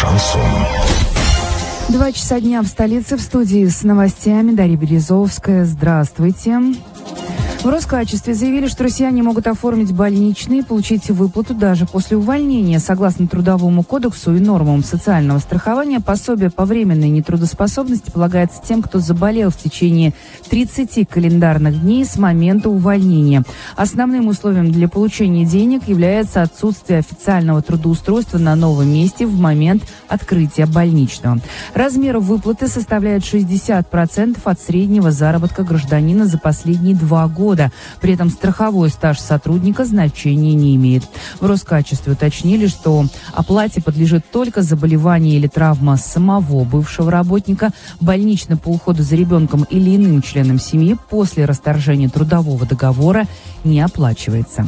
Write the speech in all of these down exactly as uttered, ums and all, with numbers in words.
Шансон. Два часа дня в столице, в студии с новостями Дарья Березовская. Здравствуйте. В Роскачестве заявили, что россияне могут оформить больничный и получить выплату даже после увольнения. Согласно Трудовому кодексу и нормам социального страхования, пособие по временной нетрудоспособности полагается тем, кто заболел в течение тридцати календарных дней с момента увольнения. Основным условием для получения денег является отсутствие официального трудоустройства на новом месте в момент открытия больничного. Размер выплаты составляет шестьдесят процентов от среднего заработка гражданина за последние два года. При этом страховой стаж сотрудника значения не имеет. В Роскачестве уточнили, что оплате подлежит только заболевание или травма самого бывшего работника, больничный по уходу за ребенком или иным членом семьи после расторжения трудового договора не оплачивается.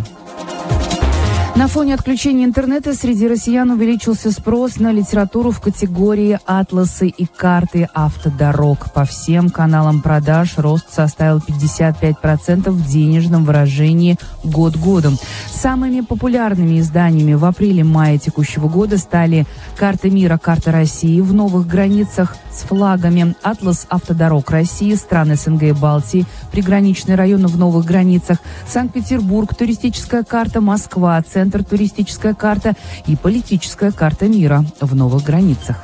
На фоне отключения интернета среди россиян увеличился спрос на литературу в категории «Атласы и карты автодорог». По всем каналам продаж рост составил пятьдесят пять процентов в денежном выражении год годом. Самыми популярными изданиями в апреле-мае текущего года стали «Карта мира. Карта России» в новых границах с флагами, «Атлас автодорог России», страны СНГ и Балтии, приграничные районы в новых границах, Санкт-Петербург, туристическая карта Москва, Центр, туристическая карта и политическая карта мира в новых границах.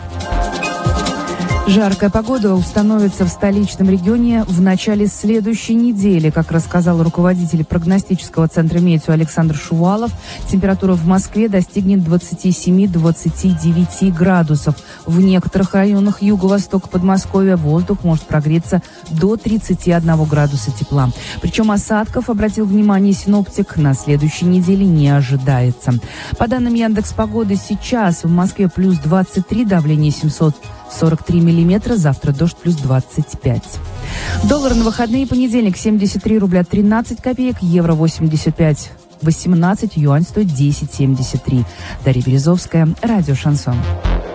Жаркая погода установится в столичном регионе в начале следующей недели. Как рассказал руководитель прогностического центра метео Александр Шувалов, температура в Москве достигнет двадцати семи — двадцати девяти градусов. В некоторых районах юго-востока Подмосковья воздух может прогреться до тридцати одного градуса тепла. Причем осадков, обратил внимание синоптик, на следующей неделе не ожидается. По данным Яндекс.Погоды, сейчас в Москве плюс двадцать три, давление семьсот сорок три миллиметра, завтра дождь плюс двадцать пять. Доллар на выходные: понедельник семьдесят три рубля тринадцать копеек, евро восемьдесят пять восемнадцать, юань стоит десять семьдесят три. Дарья Березовская, радио «Шансон».